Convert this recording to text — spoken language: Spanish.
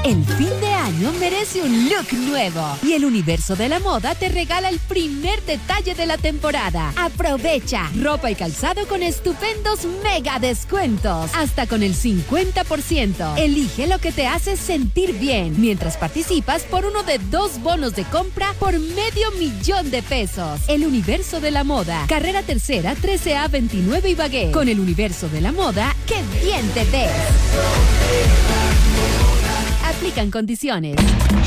El fin de año merece un look nuevo y el Universo de la Moda te regala el primer detalle de la temporada. Aprovecha ropa y calzado con estupendos mega descuentos, hasta con el 50%. Elige lo que te hace sentir bien mientras participas por uno de 2 bonos de compra por $500,000 pesos. El Universo de la Moda, carrera tercera 13A 29 Ibagué. Con el Universo de la Moda, ¡qué bien te ves! Aplican condiciones.